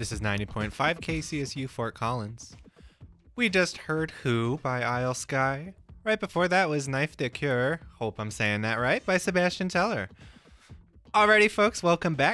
This is 90.5 KCSU Fort Collins. We just heard Who by Isle Sky. Right before that was Knife de Cure, hope I'm saying that right, by Sebastian Teller. Alrighty folks, welcome back